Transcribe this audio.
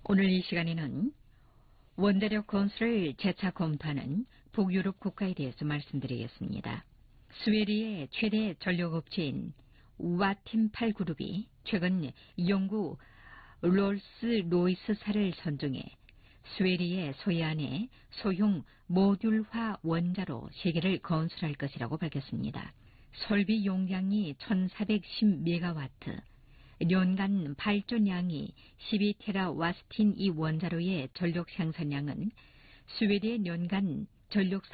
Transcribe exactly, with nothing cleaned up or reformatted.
오늘 이 시간에는 원자력 건설을 재차 검토하는 북유럽 국가에 대해서 말씀드리겠습니다. 스웨리의 최대 전력업체인 와팀팔 그룹이 최근 영국 롤스로이스사를 선정해 스웨리의 소해안에 소형 모듈화 원자로 세 개를 건설할 것이라고 밝혔습니다. 설비 용량이 천사백십 메가와트, 연간 발전량이 십이 테라와트인 이 원자로의 전력 생산량은 스웨덴의 연간 전력